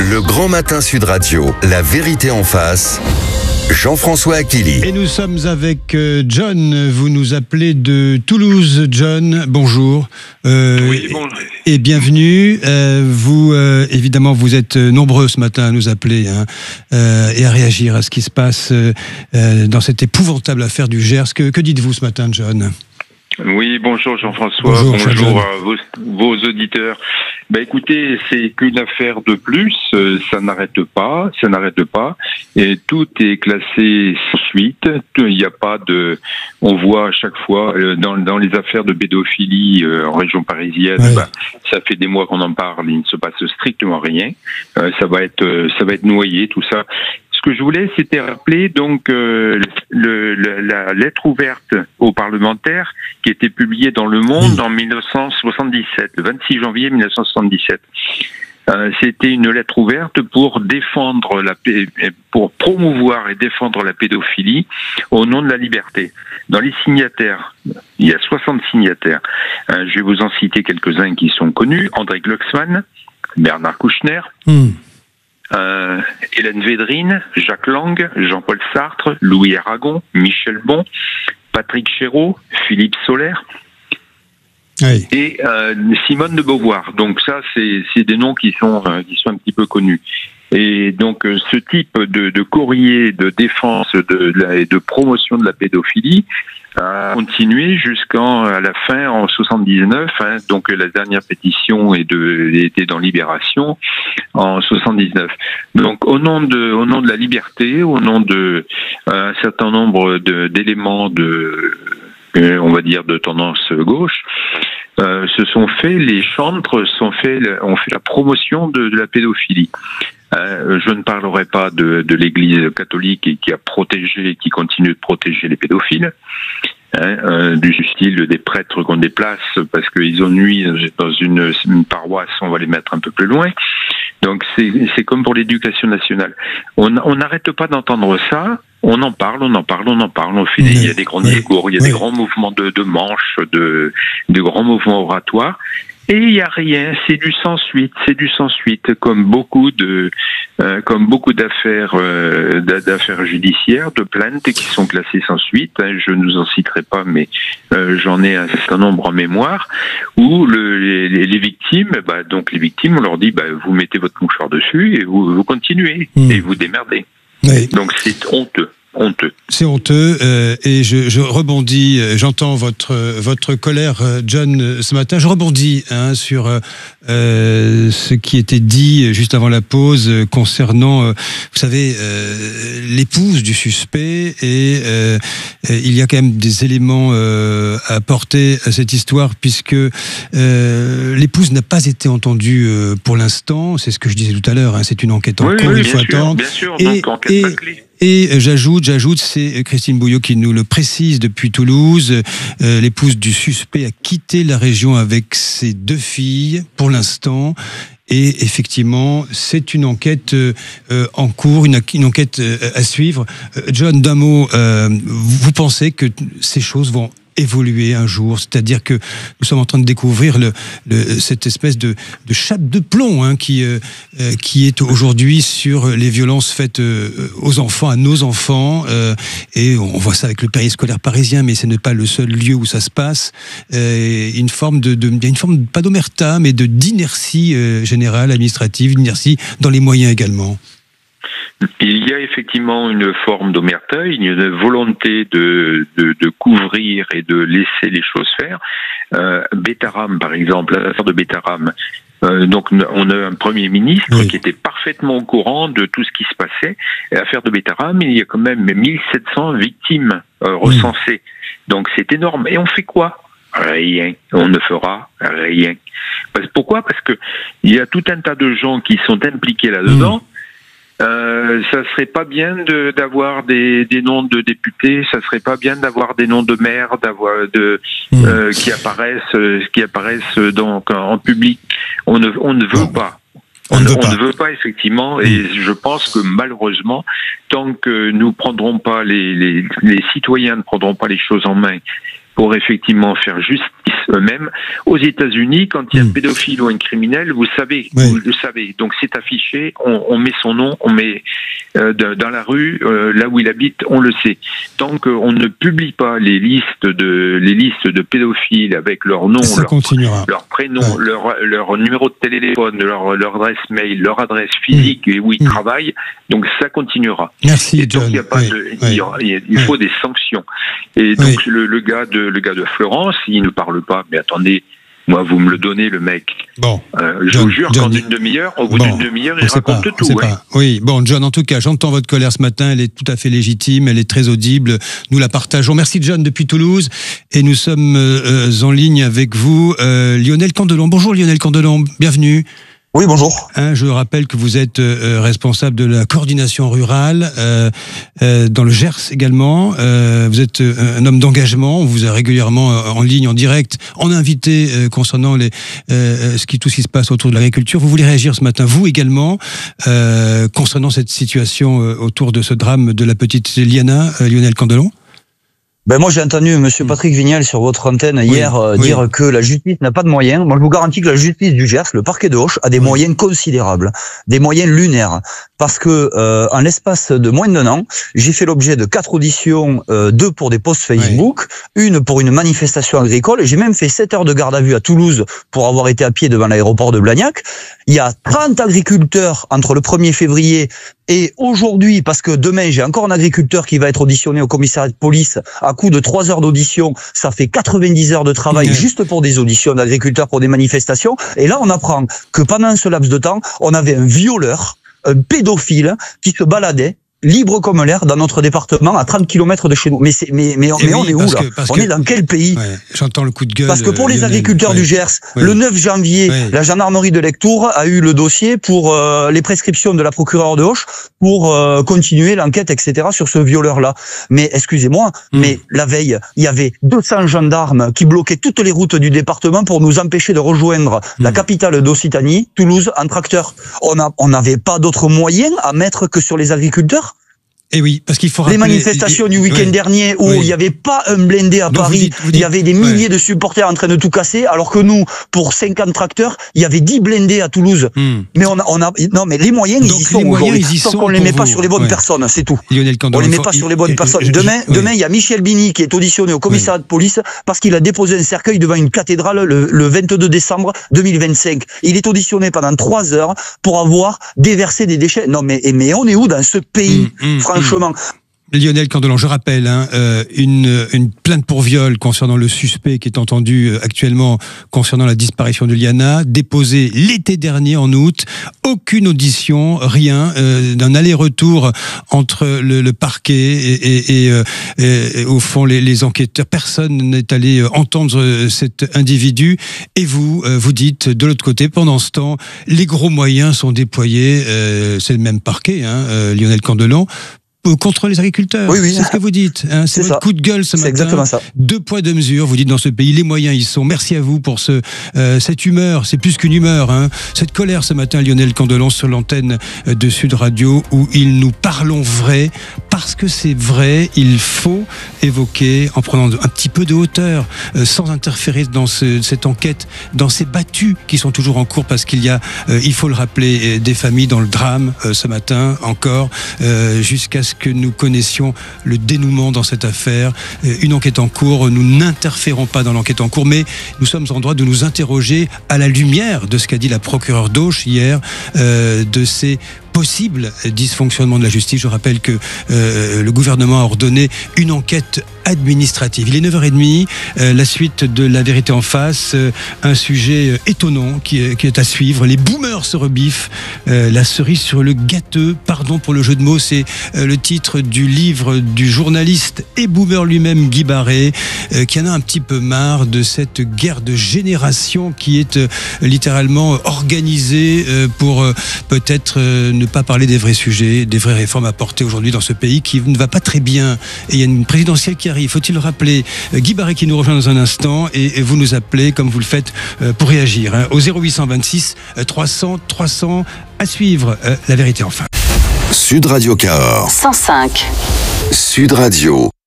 Le Grand Matin Sud Radio, la vérité en face. Jean-François Achilly. Et nous sommes avec John. Vous nous appelez de Toulouse, John. Bonjour. Oui, bonjour. Et bienvenue. Vous, évidemment, vous êtes nombreux ce matin à nous appeler et à réagir à ce qui se passe dans cette épouvantable affaire du Gers. Que dites-vous ce matin, John ? Oui, bonjour Jean-François, bonjour à vos auditeurs. Écoutez, c'est qu'une affaire de plus, ça n'arrête pas, et tout est classé sans suite. Il n'y a pas de, on voit à chaque fois dans les affaires de pédophilie en région parisienne, ça fait des mois qu'on en parle, il ne se passe strictement rien. Ça va être noyé tout ça. Ce que je voulais, c'était rappeler donc la lettre ouverte aux parlementaires qui était publiée dans Le Monde en 1977, le 26 janvier 1977. C'était une lettre ouverte pour défendre pour promouvoir et défendre la pédophilie au nom de la liberté. Dans les signataires, il y a 60 signataires. Je vais vous en citer quelques-uns qui sont connus. André Glucksmann, Bernard Kouchner, Hélène Védrine, Jacques Lang, Jean-Paul Sartre, Louis Aragon, Michel Bon, Patrick Chéreau, Philippe Soler et Simone de Beauvoir. Donc ça, c'est des noms qui sont un petit peu connus. Et donc ce type de courrier de défense et de promotion de la pédophilie a continué jusqu'à la fin en 79. Donc la dernière pétition était dans Libération en 79. Donc au nom de la liberté, au nom de un certain nombre d'éléments on va dire de tendance gauche, les chantres ont fait la promotion de la pédophilie. Je ne parlerai pas de l'Église catholique qui continue de protéger les pédophiles, du style des prêtres qu'on déplace parce qu'ils ont nui dans une paroisse, on va les mettre un peu plus loin. Donc c'est comme pour l'éducation nationale. On n'arrête pas d'entendre ça. On en parle. Il y a des grands discours, il y a des grands mouvements de manches, de grands mouvements oratoires. Et il n'y a rien, c'est du sans suite, comme beaucoup d'affaires judiciaires, de plaintes qui sont classées sans suite. Je ne vous en citerai pas, mais j'en ai un certain nombre en mémoire, où les victimes, les victimes, on leur dit, vous mettez votre mouchoir dessus et vous continuez et vous démerdez. Oui. Donc c'est honteux. C'est honteux et je rebondis, j'entends votre colère, John, ce matin. Je rebondis sur ce qui était dit juste avant la pause concernant, vous savez, l'épouse du suspect et il y a quand même des éléments à apporter à cette histoire puisque l'épouse n'a pas été entendue pour l'instant. C'est ce que je disais tout à l'heure. C'est une enquête en cours, il faut attendre. Bien sûr, donc enquête pas clé. Et j'ajoute, c'est Christine Bouillot qui nous le précise depuis Toulouse. L'épouse du suspect a quitté la région avec ses 2 filles pour l'instant. Et effectivement, c'est une enquête en cours, une enquête à suivre. John, d'un mot, vous pensez que ces choses vont évoluer un jour, c'est-à-dire que nous sommes en train de découvrir cette espèce de chape de plomb qui est aujourd'hui sur les violences faites aux enfants, à nos enfants, et on voit ça avec le périscolaire parisien, mais ce n'est pas le seul lieu où ça se passe. Une forme pas d'omerta, mais d'inertie générale, administrative, d'inertie dans les moyens également. Il y a effectivement une forme d'omerta, une volonté de couvrir et de laisser les choses faire. Bétaram, par exemple, l'affaire de Bétaram. Donc on a un Premier ministre qui était parfaitement au courant de tout ce qui se passait. L'affaire de Bétaram, il y a quand même 1700 victimes recensées. Donc c'est énorme. Et on fait quoi ? Rien. On ne fera rien. Pourquoi ? Parce que il y a tout un tas de gens qui sont impliqués là-dedans. Ça serait pas bien d'avoir des noms de députés, ça serait pas bien d'avoir des noms de maires, qui apparaissent donc en public. On ne veut pas. On ne veut pas effectivement, et je pense que malheureusement, tant que nous prendrons pas les citoyens ne prendront pas les choses en main pour effectivement faire justice eux-mêmes. Aux États-Unis, quand il y a un pédophile ou un criminel, vous le savez. Donc c'est affiché, on met son nom, on met dans la rue, là où il habite, on le sait. Tant qu'on ne publie pas les listes de pédophiles avec leur nom, leur prénom, leur numéro de téléphone, leur adresse mail, leur adresse physique et où ils travaillent, donc ça continuera. Merci, et donc John. il y a pas il faut des sanctions. Et donc le gars de Florence, il ne parle pas. Mais attendez, moi vous me le donnez, le mec. Bon, je vous jure qu'en une demi-heure, au bout d'une demi-heure, il raconte tout. Oui, bon, John, en tout cas, j'entends votre colère ce matin. Elle est tout à fait légitime, elle est très audible. Nous la partageons. Merci, John, depuis Toulouse. Et nous sommes en ligne avec vous, Lionel Candelon. Bonjour, Lionel Candelon. Bienvenue. Oui, bonjour. Je rappelle que vous êtes responsable de la coordination rurale dans le Gers également. Vous êtes un homme d'engagement. On vous a régulièrement en ligne, en direct, en invité concernant tout ce qui se passe autour de l'agriculture. Vous voulez réagir ce matin, vous également, concernant cette situation autour de ce drame de la petite Liana, Lionel Candelon? Ben moi j'ai entendu Monsieur Patrick Vignal sur votre antenne hier dire que la justice n'a pas de moyens. Moi je vous garantis que la justice du Gers, le parquet de Auch, a des moyens considérables, des moyens lunaires, parce que en l'espace de moins d'un an, j'ai fait l'objet de 4 auditions, 2 pour des posts Facebook, une pour une manifestation agricole, et j'ai même fait 7 heures de garde à vue à Toulouse pour avoir été à pied devant l'aéroport de Blagnac. Il y a 30 agriculteurs entre le 1er février et aujourd'hui, parce que demain j'ai encore un agriculteur qui va être auditionné au commissariat de police à coup de 3 heures d'audition, ça fait 90 heures de travail juste pour des auditions d'agriculteurs pour des manifestations. Et là on apprend que pendant ce laps de temps, on avait un violeur, un pédophile qui se baladait libre comme l'air dans notre département à 30 km de chez nous. Mais on est où là? On est dans quel pays? J'entends le coup de gueule. Parce que pour les agriculteurs du Gers, le 9 janvier, la gendarmerie de Lectoure a eu le dossier pour les prescriptions de la procureure de Auch pour continuer l'enquête, etc. sur ce violeur-là. Mais excusez-moi, mais la veille, il y avait 200 gendarmes qui bloquaient toutes les routes du département pour nous empêcher de rejoindre la capitale d'Occitanie, Toulouse, en tracteur. On n'avait pas d'autres moyens à mettre que sur les agriculteurs. Et oui, parce qu'il faut rappeler... Les manifestations du week-end dernier où il n'y avait pas un blindé à Paris, il y avait des milliers de supporters en train de tout casser, alors que nous, pour 50 tracteurs, il y avait 10 blindés à Toulouse. Mais non, mais les moyens, ils y sont aujourd'hui. Sauf qu'on les met pas sur les bonnes personnes, c'est tout. On les met pas sur les bonnes personnes. Demain, il y a Michel Bini qui est auditionné au commissariat de police parce qu'il a déposé un cercueil devant une cathédrale le 22 décembre 2025. Il est auditionné pendant 3 heures pour avoir déversé des déchets. Non, mais on est où dans ce pays? Franchement. Lionel Candelon, je rappelle, une plainte pour viol concernant le suspect qui est entendu actuellement concernant la disparition de Liana, déposée l'été dernier en août, aucune audition, rien, d'un aller-retour entre le parquet et au fond les enquêteurs. Personne n'est allé entendre cet individu. Et vous dites de l'autre côté, pendant ce temps, les gros moyens sont déployés, c'est le même parquet, Lionel Candelon, contre les agriculteurs. Oui. C'est ce que vous dites. C'est votre coup de gueule ce matin. C'est exactement ça. 2 poids 2 mesures. Vous dites dans ce pays, les moyens, ils sont. Merci à vous pour cette humeur. C'est plus qu'une humeur. Cette colère ce matin, Lionel Candelon, sur l'antenne de Sud Radio, où nous parlons vrai. Parce que c'est vrai, il faut évoquer, en prenant un petit peu de hauteur, sans interférer dans cette enquête, dans ces battues qui sont toujours en cours, parce qu'il y a, il faut le rappeler, des familles dans le drame ce matin encore, jusqu'à ce que nous connaissions le dénouement dans cette affaire. Une enquête en cours, nous n'interférons pas dans l'enquête en cours, mais nous sommes en droit de nous interroger à la lumière de ce qu'a dit la procureure d'Auch hier, de ces possible dysfonctionnement de la justice. Je rappelle que le gouvernement a ordonné une enquête administrative. Il est 9h30, la suite de La Vérité en face, un sujet étonnant qui est à suivre. Les boomers se rebiffent, la cerise sur le gâteux, pardon pour le jeu de mots, c'est le titre du livre du journaliste et boomer lui-même, Guy Barré, qui en a un petit peu marre de cette guerre de génération qui est littéralement organisée pour peut-être ne pas parler des vrais sujets, des vraies réformes apportées aujourd'hui dans ce pays qui ne va pas très bien. Et il y a une présidentielle qui arrive, faut-il le rappeler. Guy Barré qui nous rejoint dans un instant et vous nous appelez comme vous le faites pour réagir au 0826 300 à suivre. La Vérité en face. Sud Radio Cahors 105. Sud Radio.